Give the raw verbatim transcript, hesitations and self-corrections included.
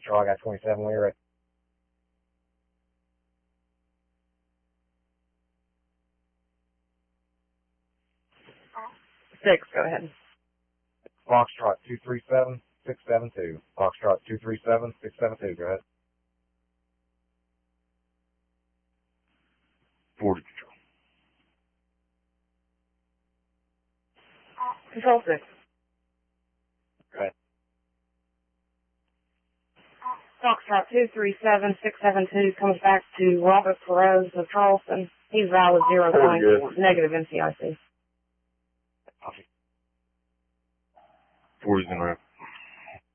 Patrol, I got twenty-seven Lear. Six, go ahead. Foxtrot two three seven, six seven two. Foxtrot two three seven, six seven two, go ahead. forty Patrol. Control six. Go ahead. Foxtrot two three seven, six seven two comes back to Robert Perez of Charleston. He's valid zero point four, negative N C I C. forty's in route.